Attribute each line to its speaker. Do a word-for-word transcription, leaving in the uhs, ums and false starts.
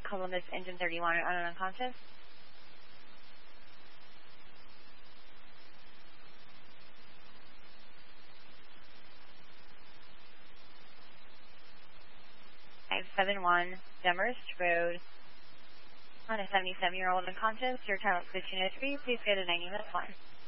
Speaker 1: Columbus, engine thirty-one, on and unconscious. five seven one, Demhurst Road, on a seventy-seven-year-old unconscious. Your time is fifteen oh three. Please go to ninety minutes one.